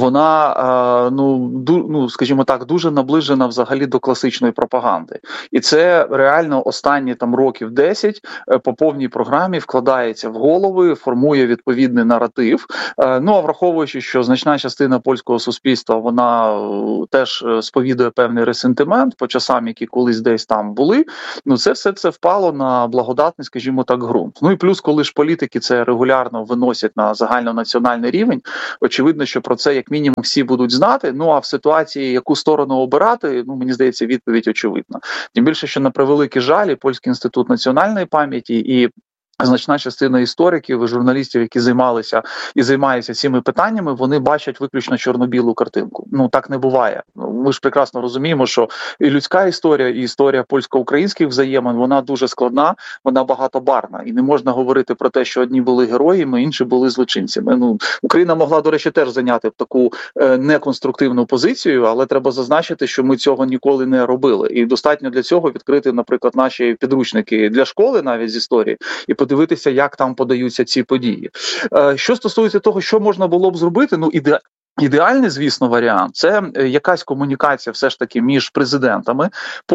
вона, ну, ду, ну, скажімо так, дуже наближена взагалі до класичної пропаганди. І це реально останні там років десять по повній програмі вкладається в голови, формує відповідний наратив. Ну, а враховуючи, що значна частина польського суспільства, вона теж сповідує певний ресентимент по часам, які колись десь там були, ну це все це впало на благодатний, скажімо так, ґрунт. Ну і плюс, коли ж політики це регулярно виносять на загальнонаціональний рівень, очевидно, що про це як мінімум всі будуть знати, ну а в ситуації, яку сторону обирати, ну мені здається, відповідь очевидна. Тим більше, що на превеликий жаль, Польський інститут національної пам'яті і значна частина істориків і журналістів, які займалися і займаються цими питаннями, вони бачать виключно чорно-білу картинку. Ну, так не буває. Ми ж прекрасно розуміємо, що і людська історія, і історія польсько-українських взаємин, вона дуже складна, вона багатобарна. І не можна говорити про те, що одні були героями, інші були злочинцями. Ну, Україна могла, до речі, теж зайняти таку е, неконструктивну позицію, але треба зазначити, що ми цього ніколи не робили. І достатньо для цього відкрити, наприклад, наші підручники для школи, навіть з історії, і подивитися, як там подаються ці події. Що стосується того, що можна було б зробити, ну, іде... Ідеальний, звісно, варіант – це якась комунікація все ж таки між президентами,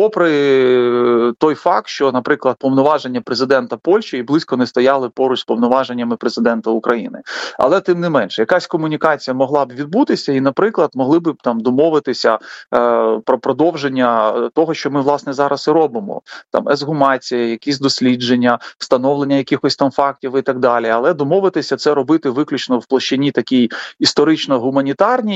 попри той факт, що, наприклад, повноваження президента Польщі і близько не стояли поруч з повноваженнями президента України. Але тим не менше, якась комунікація могла б відбутися і, наприклад, могли б там домовитися е, про продовження того, що ми, власне, зараз і робимо. Там ексгумація, якісь дослідження, встановлення якихось там фактів і так далі. Але домовитися це робити виключно в площині такій історично-гуманітарній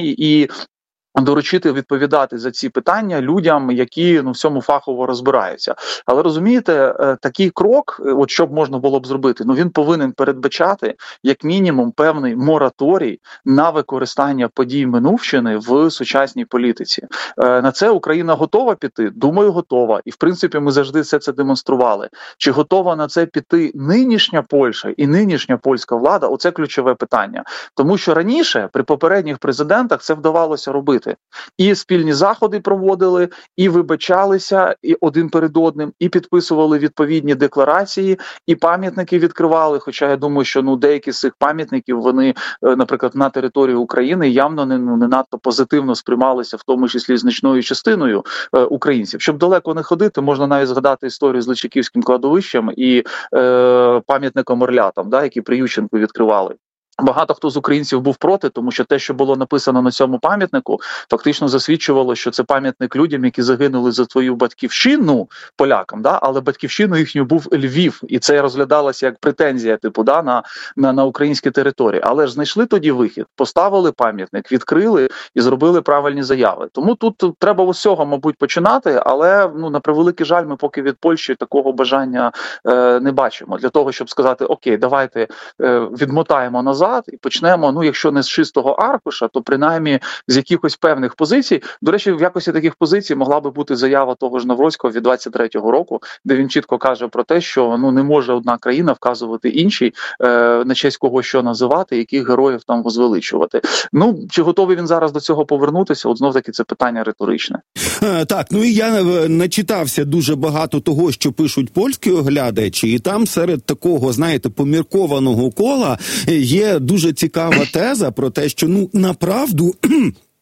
і доручити відповідати за ці питання людям, які ну в цьому фахово розбираються. Але розумієте, такий крок, от що б можна було б зробити, ну він повинен передбачати як мінімум певний мораторій на використання подій минувщини в сучасній політиці. На це Україна готова піти? Думаю, готова. І в принципі ми завжди все це демонстрували. Чи готова на це піти нинішня Польща і нинішня польська влада? Оце ключове питання. Тому що раніше при попередніх президентах це вдавалося робити. І спільні заходи проводили, і вибачалися і один перед одним, і підписували відповідні декларації, і пам'ятники відкривали. Хоча я думаю, що ну деякі з цих пам'ятників, вони, наприклад, на території України явно не, ну, не надто позитивно сприймалися, в тому числі значною частиною е, українців. Щоб далеко не ходити, можна навіть згадати історію з Личаківським кладовищем і е, пам'ятником орлятам, да, які при Ющенку відкривали. Багато хто з українців був проти, тому що те, що було написано на цьому пам'ятнику, фактично засвідчувало, що це пам'ятник людям, які загинули за твою батьківщину, полякам, да? Але батьківщиною їхньою був Львів, і це розглядалося як претензія, типу, да, на, на, на українські території. Але ж знайшли тоді вихід, поставили пам'ятник, відкрили і зробили правильні заяви. Тому тут треба усього, мабуть, починати, але ну, на превеликий жаль, ми поки від Польщі такого бажання е, не бачимо. Для того, щоб сказати, окей, давайте е, відмотаємо назад, і почнемо, ну, якщо не з чистого аркуша, то принаймні з якихось певних позицій. До речі, в якості таких позицій могла би бути заява того ж Навроцького від двадцять третього року, де він чітко каже про те, що ну не може одна країна вказувати іншій, е, на честь кого що називати, яких героїв там возвеличувати. Ну, чи готовий він зараз до цього повернутися? От знов-таки це питання риторичне. А, так, ну і я начитався дуже багато того, що пишуть польські оглядачі, і там серед такого, знаєте, поміркованого кола є дуже цікава теза про те, що, ну, направду,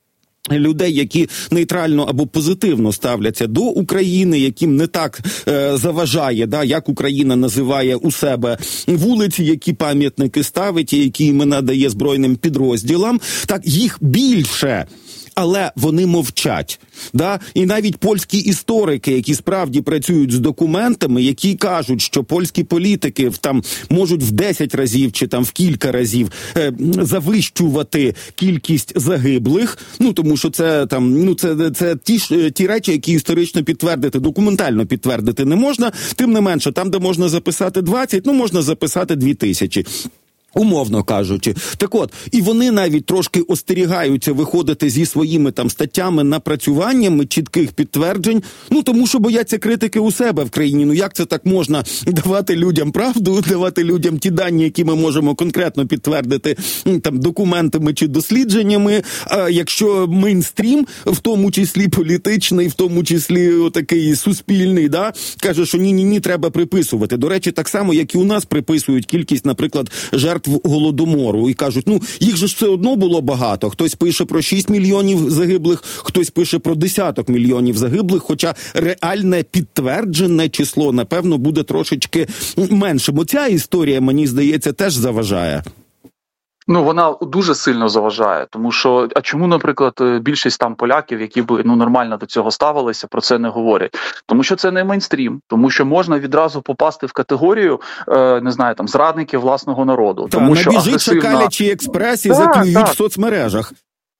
людей, які нейтрально або позитивно ставляться до України, яким не так е, заважає, да, як Україна називає у себе вулиці, які пам'ятники ставить, і які імена дає збройним підрозділам, так їх більше. Але вони мовчать. Да? І навіть польські історики, які справді працюють з документами, які кажуть, що польські політики там можуть в десять разів чи там в кілька разів е, завищувати кількість загиблих, ну тому що це там, ну це, це ті, ті речі, які історично підтвердити, документально підтвердити не можна, тим не менше, там, де можна записати двадцять, ну можна записати дві тисячі. Умовно кажучи. Так от, і вони навіть трошки остерігаються виходити зі своїми там статтями, напрацюваннями чітких підтверджень, ну тому що бояться критики у себе в країні. Ну як це так можна давати людям правду, давати людям ті дані, які ми можемо конкретно підтвердити там документами чи дослідженнями, а якщо мейнстрім, в тому числі політичний, в тому числі отакий суспільний, да, каже, що ні-ні-ні, треба приписувати. До речі, так само, як і у нас приписують кількість, наприклад, жертв Голодомору, і кажуть, ну, їх же ж все одно було багато. Хтось пише про шість мільйонів загиблих, хтось пише про десяток мільйонів загиблих, хоча реальне підтверджене число, напевно, буде трошечки меншим. Оця історія, мені здається, теж заважає. Ну, вона дуже сильно заважає, тому що, а чому, наприклад, більшість там поляків, які би, ну, нормально до цього ставилися, про це не говорять? Тому що це не мейнстрім, тому що можна відразу попасти в категорію, е, не знаю, там, зрадників власного народу. Та, тому що набіжить агресивна... шакалячий експрес і так, заклюють так. в соцмережах.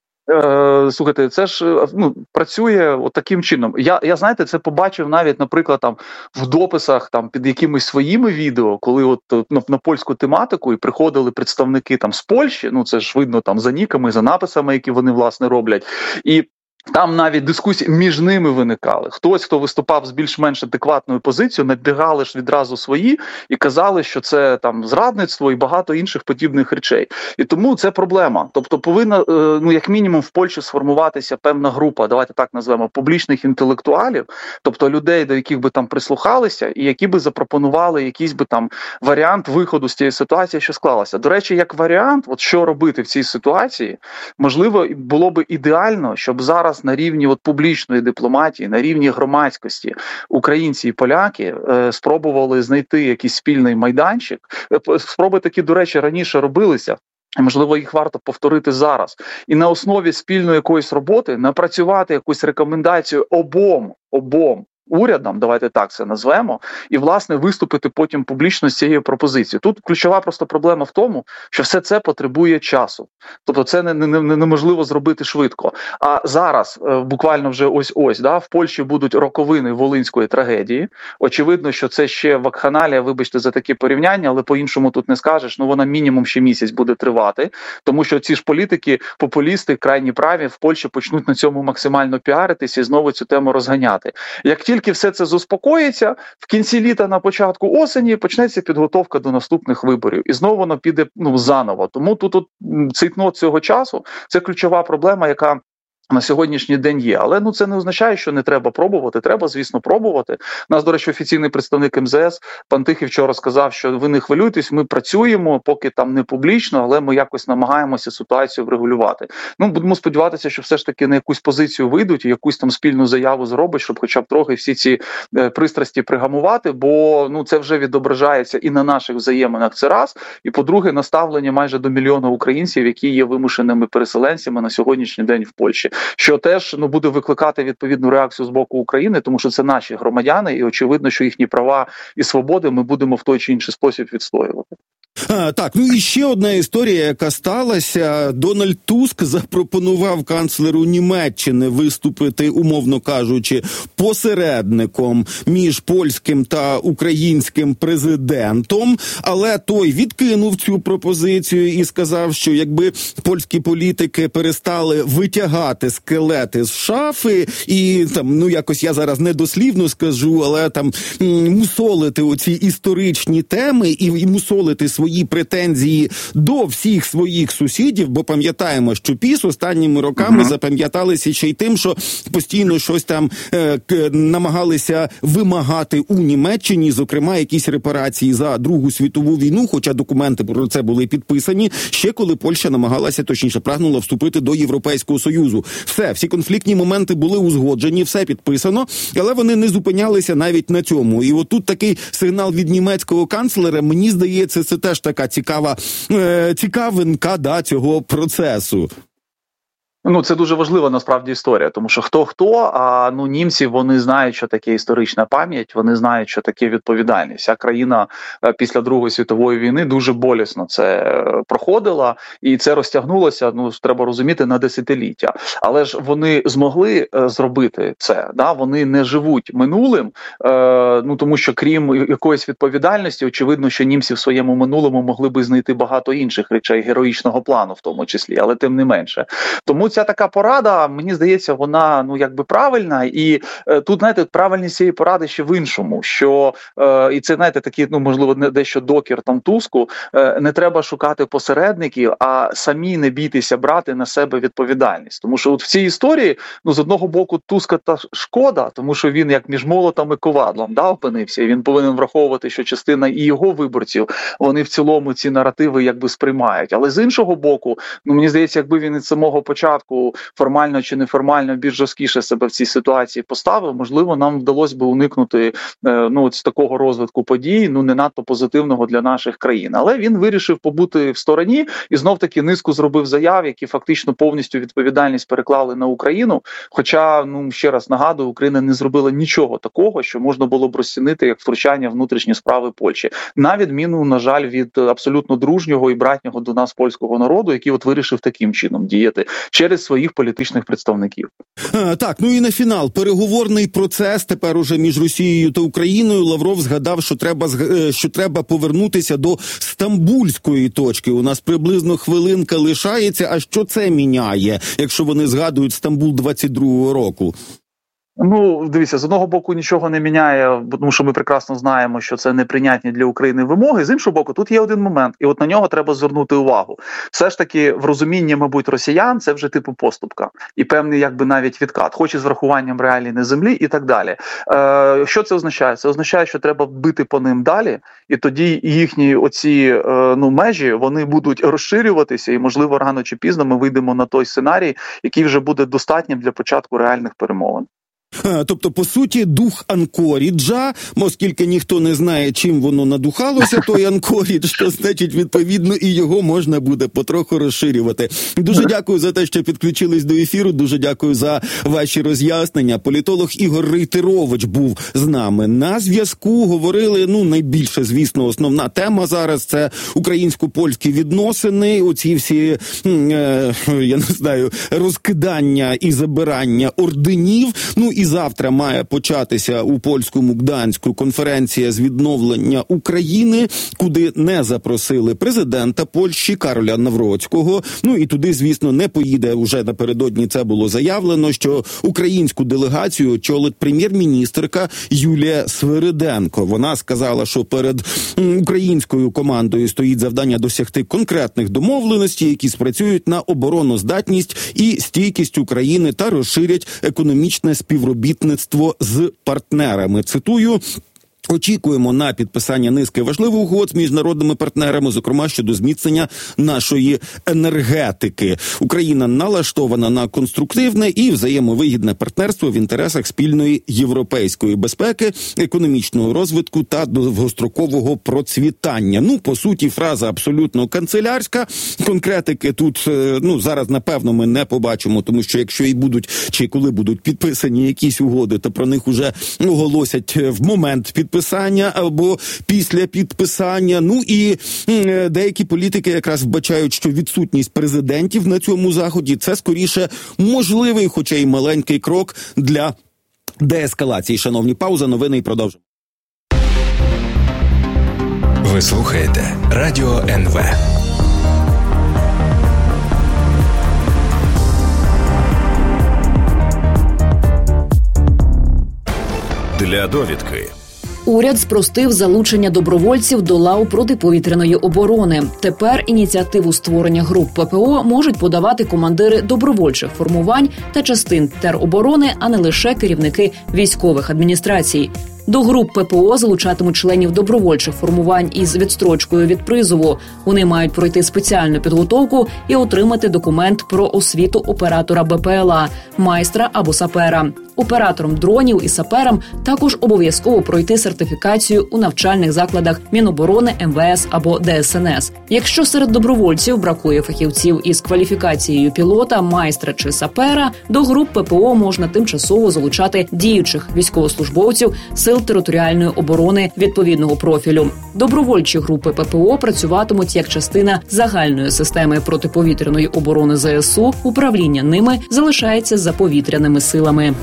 Е, слухайте, це ж ну, працює от таким чином. Я, я, знаєте, це побачив навіть, наприклад, там в дописах там під якимись своїми відео, коли от на, на польську тематику і приходили представники там з Польщі, ну це ж видно там за ніками, за написами, які вони, власне, роблять. І там навіть дискусії між ними виникали. Хтось, хто виступав з більш-менш адекватною позицією, набігали ж відразу свої і казали, що це там зрадництво і багато інших подібних речей. І тому це проблема. Тобто повинна, ну як мінімум, в Польщі сформуватися певна група, давайте так назвемо, публічних інтелектуалів, тобто людей, до яких би там прислухалися і які би запропонували якийсь би там варіант виходу з цієї ситуації, що склалася. До речі, як варіант, от що робити в цій ситуації, можливо, було би ідеально, щоб зараз на рівні от публічної дипломатії, на рівні громадськості українці і поляки е, спробували знайти якийсь спільний майданчик. Е, спроби такі, до речі, раніше робилися. Можливо, їх варто повторити зараз. І на основі спільної якоїсь роботи напрацювати якусь рекомендацію обом, обом урядам, давайте так це назвемо, і, власне, виступити потім публічно з цією пропозицією. Тут ключова просто проблема в тому, що все це потребує часу. Тобто це не, не, не, неможливо зробити швидко. А зараз, буквально вже ось-ось, да, в Польщі будуть роковини Волинської трагедії. Очевидно, що це ще вакханалія, вибачте за такі порівняння, але по-іншому тут не скажеш, ну вона мінімум ще місяць буде тривати, тому що ці ж політики, популісти, крайні праві в Польщі почнуть на цьому максимально піаритись і знову цю тему розганяти. Як тільки все це заспокоїться, в кінці літа, на початку осені почнеться підготовка до наступних виборів. І знову воно піде ну, заново. Тому тут от, цейтнот цього часу – це ключова проблема, яка на сьогоднішній день є. Але ну це не означає, що не треба пробувати. Треба, звісно, пробувати. У нас, до речі, офіційний представник ем зе ес пан Тихий вчора сказав, що ви не хвилюйтесь, ми працюємо, поки там не публічно, але ми якось намагаємося ситуацію врегулювати. Ну, будемо сподіватися, що все ж таки на якусь позицію вийдуть і якусь там спільну заяву зроблять, щоб хоча б трохи всі ці е, пристрасті пригамувати, бо ну це вже відображається і на наших взаєминах, це раз, і по-друге, на ставлення майже до мільйона українців, які є вимушеними переселенцями на сьогоднішній день в Польщі. Що теж ну буде викликати відповідну реакцію з боку України, тому що це наші громадяни, і очевидно, що їхні права і свободи ми будемо в той чи інший спосіб відстоювати. А, так, ну і ще одна історія, яка сталася. Дональд Туск запропонував канцлеру Німеччини виступити, умовно кажучи, посередником між польським та українським президентом, але той відкинув цю пропозицію і сказав, що якби польські політики перестали витягати скелети з шафи і там, ну якось я зараз недослівно скажу, але там мусолити оці історичні теми і, і мусолити свої свої претензії до всіх своїх сусідів, бо пам'ятаємо, що ПіС останніми роками uh-huh. запам'яталися ще й тим, що постійно щось там е, к, намагалися вимагати у Німеччині, зокрема, якісь репарації за Другу світову війну, хоча документи про це були підписані, ще коли Польща намагалася, точніше, прагнула вступити до Європейського Союзу. Все, всі конфліктні моменти були узгоджені, все підписано, але вони не зупинялися навіть на цьому. І отут такий сигнал від німецького канцлера, мені здається, це теж така цікава, е, цікавинка, да, цього процесу. Ну, це дуже важлива насправді історія, тому що хто-хто, а ну німці, вони знають, що таке історична пам'ять, вони знають, що таке відповідальність. Вся країна після Другої світової війни дуже болісно це проходила, і це розтягнулося, ну, треба розуміти, на десятиліття. Але ж вони змогли зробити це, да? Вони не живуть минулим, е, ну, тому що крім якоїсь відповідальності, очевидно, що німці в своєму минулому могли би знайти багато інших речей героїчного плану в тому числі, але тим не менше. Тому ця така порада, мені здається, вона, ну, якби правильна, і е, тут, знаєте, правильність цієї поради ще в іншому, що, е, і це, знаєте, такий, ну, можливо, не дещо докір там Туску, е, не треба шукати посередників, а самі не бійтеся брати на себе відповідальність. Тому що от в цій історії, ну, з одного боку, Туска та шкода, тому що він як між молотом і ковадлом, да, опинився, і він повинен враховувати, що частина і його виборців, вони в цілому ці наративи якби сприймають. Але з іншого боку, ну, мені здається, якби він від самого початку формально чи неформально більш жорсткіше себе в цій ситуації поставив, можливо, нам вдалося би уникнути ну, от з такого розвитку подій, ну, не надто позитивного для наших країн. Але він вирішив побути в стороні і знов-таки низку зробив заяв, які фактично повністю відповідальність переклали на Україну. Хоча, ну, ще раз нагадую, Україна не зробила нічого такого, що можна було б розцінити як втручання в внутрішні справи Польщі. На відміну, на жаль, від абсолютно дружнього і братнього до нас польського народу, який от вирішив таким чином діяти через своїх політичних представників. А, так, ну і на фінал. Переговорний процес тепер уже між Росією та Україною. Лавров згадав, що треба, що треба повернутися до стамбульської точки. У нас приблизно хвилинка лишається. А що це міняє, якщо вони згадують Стамбул двадцять другого року? Ну, дивіться, з одного боку нічого не міняє, тому що ми прекрасно знаємо, що це неприйнятні для України вимоги. З іншого боку, тут є один момент, і от на нього треба звернути увагу. Все ж таки, в розумінні, мабуть, росіян, це вже типу поступка. І певний, якби, навіть відкат, хоч і з врахуванням реалій на землі і так далі. Е, що це означає? Це означає, що треба бити по ним далі, і тоді їхні оці е, ну, межі, вони будуть розширюватися, і, можливо, рано чи пізно ми вийдемо на той сценарій, який вже буде достатнім для початку реальних перемовин. Тобто, по суті, дух Анкоріджа, оскільки ніхто не знає, чим воно надухалося, той Анкорідж, то, значить, відповідно, і його можна буде потроху розширювати. Дуже дякую за те, що підключились до ефіру, дуже дякую за ваші роз'яснення. Політолог Ігор Рейтерович був з нами на зв'язку. Говорили, ну, найбільше, звісно, основна тема зараз – це українсько-польські відносини, оці всі, е, я не знаю, розкидання і забирання орденів. Ну, і завтра має початися у польському Гданську конференція з відновлення України, куди не запросили президента Польщі Кароля Навроцького. Ну і туди, звісно, не поїде, уже напередодні це було заявлено, що українську делегацію очолить прем'єр-міністерка Юлія Свириденко. Вона сказала, що перед українською командою стоїть завдання досягти конкретних домовленостей, які спрацюють на обороноздатність і стійкість України та розширять економічне співробітництво з партнерами. Цитую: очікуємо на підписання низки важливих угод з міжнародними партнерами, зокрема щодо зміцнення нашої енергетики. Україна налаштована на конструктивне і взаємовигідне партнерство в інтересах спільної європейської безпеки, економічного розвитку та довгострокового процвітання. Ну, по суті, фраза абсолютно канцелярська. Конкретики тут, ну, зараз, напевно, ми не побачимо, тому що якщо і будуть, чи коли будуть підписані якісь угоди, то про них уже оголосять в момент підписання. підписання або після підписання. Ну і м, деякі політики якраз вбачають, що відсутність президентів на цьому заході – це скоріше можливий, хоча й маленький крок для деескалації. Шановні, пауза, новини і продовжимо. Ви слухаєте Радіо ен ве. Для довідки. Уряд спростив залучення добровольців до лав протиповітряної оборони. Тепер ініціативу створення груп ППО можуть подавати командири добровольчих формувань та частин тероборони, а не лише керівники військових адміністрацій. До груп ППО залучатимуть членів добровольчих формувань із відстрочкою від призову. Вони мають пройти спеціальну підготовку і отримати документ про освіту оператора БПЛА, майстра або сапера. Операторам дронів і саперам також обов'язково пройти сертифікацію у навчальних закладах Міноборони, ем ве ес або де ес ен ес. Якщо серед добровольців бракує фахівців із кваліфікацією пілота, майстра чи сапера, до груп ППО можна тимчасово залучати діючих військовослужбовців Сил територіальної оборони відповідного профілю. Добровольчі групи ППО працюватимуть як частина загальної системи протиповітряної оборони зе ес у, управління ними залишається за повітряними силами.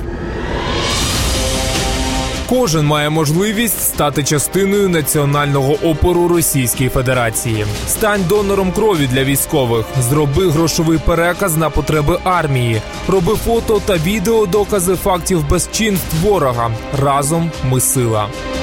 Кожен має можливість стати частиною національного опору Російської Федерації. Стань донором крові для військових. Зроби грошовий переказ на потреби армії. Роби фото та відео докази фактів безчинств ворога. Разом ми сила.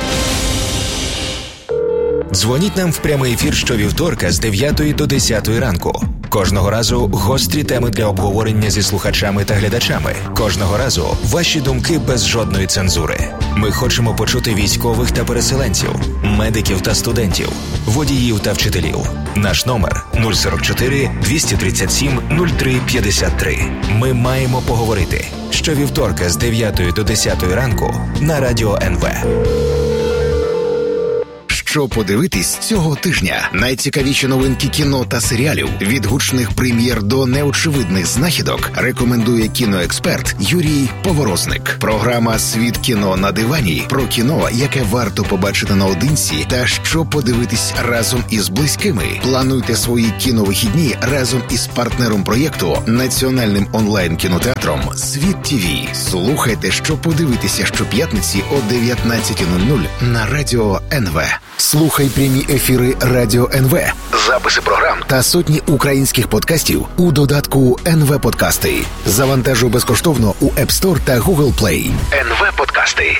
Дзвоніть нам в прямий ефір щовівторка з дев'ятої до десятої ранку. Кожного разу гострі теми для обговорення зі слухачами та глядачами. Кожного разу ваші думки без жодної цензури. Ми хочемо почути військових та переселенців, медиків та студентів, водіїв та вчителів. Наш номер нуль сорок чотири двісті тридцять сім нуль три п'ятдесят три. Ми маємо поговорити. Щовівторка з дев'ятої до десятої ранку на Радіо ен ве. Що подивитись цього тижня? Найцікавіші новинки кіно та серіалів, від гучних прем'єр до неочевидних знахідок, рекомендує кіноексперт Юрій Поворозник. Програма «Світ кіно на дивані» про кіно, яке варто побачити наодинці, та що подивитись разом із близькими. Плануйте свої кіновихідні разом із партнером проєкту, національним онлайн-кінотеатром «Світ ТІВІ». Слухайте, що подивитися щоп'ятниці о дев'ятнадцята нуль нуль на Радіо ен ве. Слухай прямі ефіри Радіо ен ве, записи програм та сотні українських подкастів у додатку ен ве Подкасти. Завантажуй безкоштовно у App Store та Google Play. ен ве Подкасти.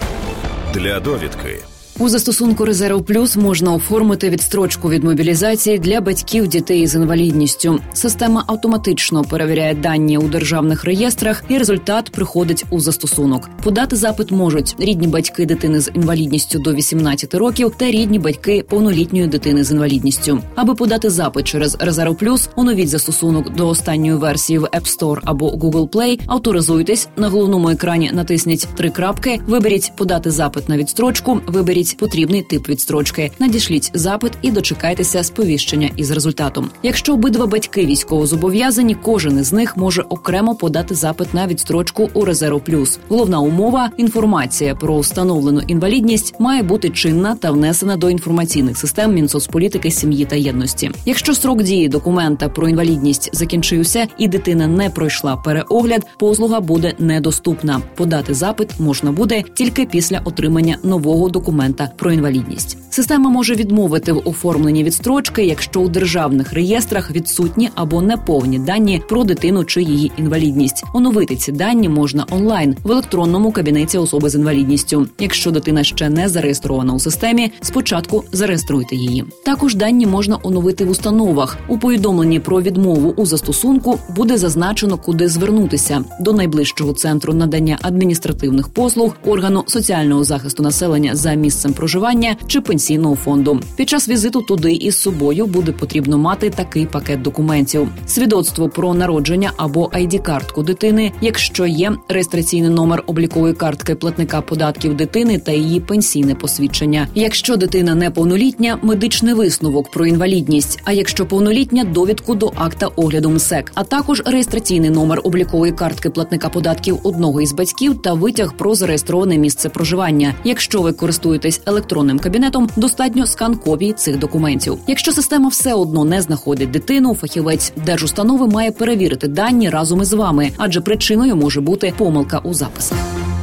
Для довідки. У застосунку «Резерв Плюс» можна оформити відстрочку від мобілізації для батьків дітей з інвалідністю. Система автоматично перевіряє дані у державних реєстрах, і результат приходить у застосунок. Подати запит можуть рідні батьки дитини з інвалідністю до вісімнадцяти років та рідні батьки повнолітньої дитини з інвалідністю. Аби подати запит через «Резерв Плюс», оновіть застосунок до останньої версії в App Store або Google Play, авторизуйтесь, на головному екрані натисніть три крапки, виберіть «Подати запит на відстрочку», виберіть потрібний тип відстрочки, надішліть запит і дочекайтеся сповіщення із результатом. Якщо обидва батьки військовозобов'язані, кожен із них може окремо подати запит на відстрочку у «Резерв Плюс». Головна умова – інформація про встановлену інвалідність має бути чинна та внесена до інформаційних систем Мінсоцполітики, сім'ї та єдності. Якщо строк дії документа про інвалідність закінчився і дитина не пройшла переогляд, послуга буде недоступна. Подати запит можна буде тільки після отримання нового документа про інвалідність. Система може відмовити в оформленні відстрочки, якщо у державних реєстрах відсутні або неповні дані про дитину чи її інвалідність. Оновити ці дані можна онлайн в електронному кабінеті особи з інвалідністю. Якщо дитина ще не зареєстрована у системі, спочатку зареєструйте її. Також дані можна оновити в установах. У повідомленні про відмову у застосунку буде зазначено, куди звернутися – до найближчого центру надання адміністративних послуг, органу соціального захисту населення за місцем проживання чи пенсійного фонду. Під час візиту туди із собою буде потрібно мати такий пакет документів: свідоцтво про народження або ай ді-картку дитини, якщо є реєстраційний номер облікової картки платника податків дитини та її пенсійне посвідчення. Якщо дитина неповнолітня, медичний висновок про інвалідність, а якщо повнолітня, довідку до акта огляду МСЕК, а також реєстраційний номер облікової картки платника податків одного із батьків та витяг про зареєстроване місце проживання. Якщо ви користуєтесь електронним кабінетом, достатньо скан копій цих документів. Якщо система все одно не знаходить дитину, фахівець держустанови має перевірити дані разом із вами, адже причиною може бути помилка у записах.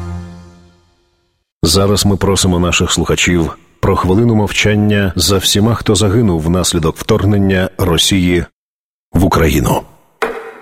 Зараз ми просимо наших слухачів про хвилину мовчання за всіма, хто загинув внаслідок вторгнення Росії в Україну.